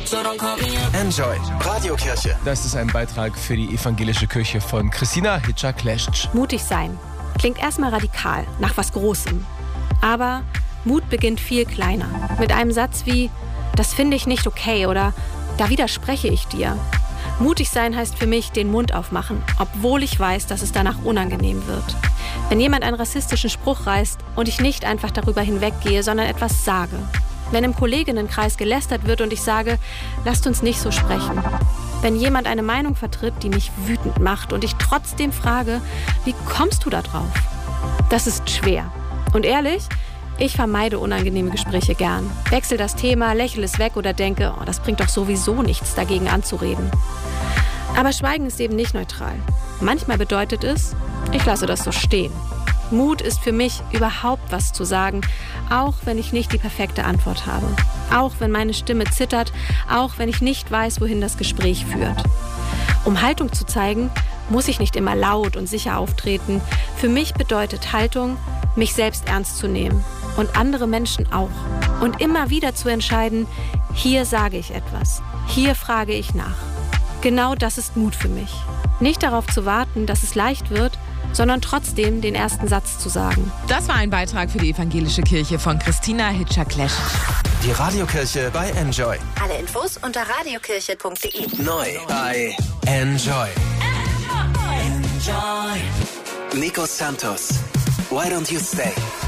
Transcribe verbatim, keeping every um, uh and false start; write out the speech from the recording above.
Enjoy. Radiokirche. Das ist ein Beitrag für die evangelische Kirche von Christina Hitcher-Klesch. Mutig sein. Klingt erstmal radikal, nach was Großem. Aber Mut beginnt viel kleiner. Mit einem Satz wie, das finde ich nicht okay oder da widerspreche ich dir. Mutig sein heißt für mich, den Mund aufmachen, obwohl ich weiß, dass es danach unangenehm wird. Wenn jemand einen rassistischen Spruch reißt und ich nicht einfach darüber hinweggehe, sondern etwas sage. Wenn im Kolleginnenkreis gelästert wird und ich sage, lasst uns nicht so sprechen. Wenn jemand eine Meinung vertritt, die mich wütend macht und ich trotzdem frage, wie kommst du da drauf? Das ist schwer. Und ehrlich, ich vermeide unangenehme Gespräche gern. Wechsel das Thema, lächle es weg oder denke, oh, das bringt doch sowieso nichts, dagegen anzureden. Aber Schweigen ist eben nicht neutral. Manchmal bedeutet es, ich lasse das so stehen. Mut ist für mich, überhaupt was zu sagen, auch wenn ich nicht die perfekte Antwort habe. Auch wenn meine Stimme zittert, auch wenn ich nicht weiß, wohin das Gespräch führt. Um Haltung zu zeigen, muss ich nicht immer laut und sicher auftreten. Für mich bedeutet Haltung, mich selbst ernst zu nehmen und andere Menschen auch. Und immer wieder zu entscheiden, hier sage ich etwas, hier frage ich nach. Genau das ist Mut für mich. Nicht darauf zu warten, dass es leicht wird, sondern trotzdem den ersten Satz zu sagen. Das war ein Beitrag für die evangelische Kirche von Christina Hitcher-Klesch. Die Radiokirche bei Enjoy. Alle Infos unter radiokirche punkt de. Neu bei Enjoy. Enjoy. Nico Santos. Why don't you stay?